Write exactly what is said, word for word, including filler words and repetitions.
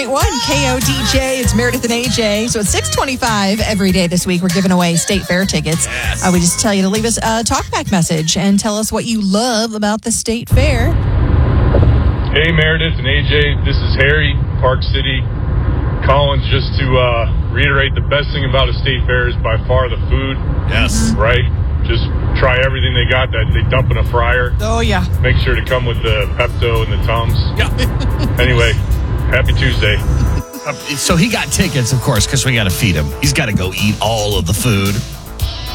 One K O D J, it's Meredith and A J. So it's six twenty-five every day this week. We're giving away State Fair tickets. Yes. Uh, we just tell you to leave us a talkback message and tell us what you love about the State Fair. Hey, Meredith and A J, this is Harry, Park City. Collins, just to uh, reiterate, the best thing about a State Fair is by far the food. Yes. Right? Just try everything they got that they dump in a fryer. Oh, yeah. Make sure to come with the Pepto and the Tums. Yeah. Anyway, happy Tuesday. Uh, so he got tickets, of course, because we got to feed him. He's got to go eat all of the food.